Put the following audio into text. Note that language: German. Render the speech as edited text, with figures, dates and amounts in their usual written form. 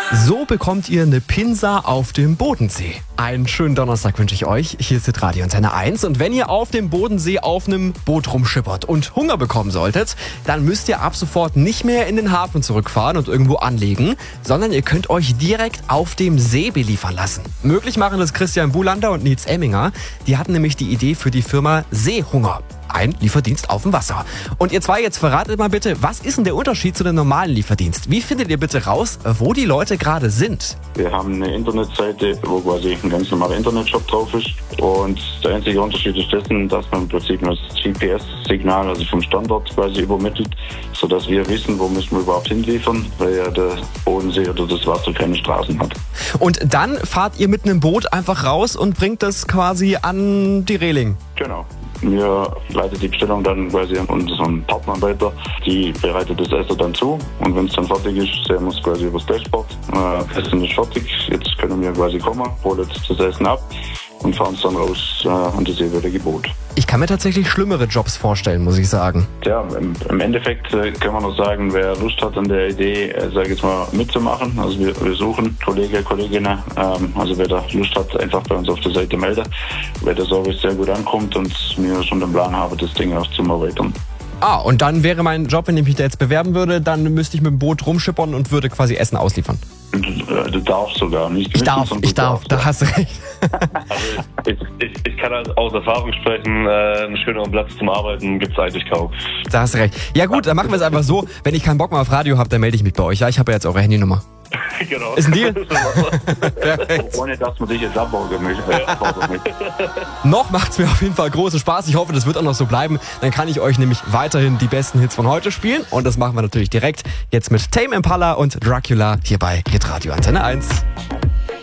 So bekommt ihr eine Pinsa auf dem Bodensee. Einen schönen Donnerstag wünsche ich euch. Hier ist Radio Antenne 1. Und wenn ihr auf dem Bodensee auf einem Boot rumschippert und Hunger bekommen solltet, dann müsst ihr ab sofort nicht mehr in den Hafen zurückfahren und irgendwo anlegen, sondern ihr könnt euch direkt auf dem See beliefern lassen. Möglich machen das Christian Bulander und Nils Emminger. Die hatten nämlich die Idee für die Firma Seehunger. Ein Lieferdienst auf dem Wasser. Und ihr zwei, jetzt verratet mal bitte, was ist denn der Unterschied zu dem normalen Lieferdienst? Wie findet ihr bitte raus, wo die Leute gerade sind? Wir haben eine Internetseite, wo quasi ein ganz normaler Internetshop drauf ist. Und der einzige Unterschied ist dessen, dass man im Prinzip das GPS-Signal, also vom Standort quasi übermittelt, sodass wir wissen, wo müssen wir überhaupt hinliefern, weil ja der Bodensee oder das Wasser keine Straßen hat. Und dann fahrt ihr mit einem Boot einfach raus und bringt das quasi an die Reling? Genau. Mir leitet die Bestellung dann quasi an unseren Partner weiter. Die bereitet das Essen dann zu. Und wenn es dann fertig ist, sehen wir es quasi übers Dashboard. Essen ist fertig. Jetzt können wir quasi kommen, holen das Essen ab und fahren es dann raus an das jeweilige Boot. Ich kann mir tatsächlich schlimmere Jobs vorstellen, muss ich sagen. Ja, im Endeffekt kann man nur sagen, wer Lust hat an der Idee, sage ich jetzt mal, mitzumachen. Also wir suchen Kollegen, Kolleginnen. Also wer da Lust hat, einfach bei uns auf der Seite melden. Weil der Service sehr gut ankommt und wir schon den Plan haben, das Ding auch zu erweitern. Und dann wäre mein Job, wenn ich mich da jetzt bewerben würde, dann müsste ich mit dem Boot rumschippern und würde quasi Essen ausliefern. Du darfst sogar nicht. Ich darf, da hast du recht. Also ich kann halt aus Erfahrung sprechen, einen schöneren Platz zum Arbeiten gibt es eigentlich kaum. Da hast du recht. Ja gut, dann machen wir es einfach so, wenn ich keinen Bock mehr auf Radio habe, dann melde ich mich bei euch. Ja, ich habe ja jetzt eure Handynummer. Genau. Ist ein Deal? Perfekt. Ohne dass man dich jetzt abbauen möchte. Noch macht es mir auf jeden Fall großen Spaß. Ich hoffe, das wird auch noch so bleiben. Dann kann ich euch nämlich weiterhin die besten Hits von heute spielen. Und das machen wir natürlich direkt jetzt mit Tame Impala und Dracula hier bei Hitradio Antenne 1.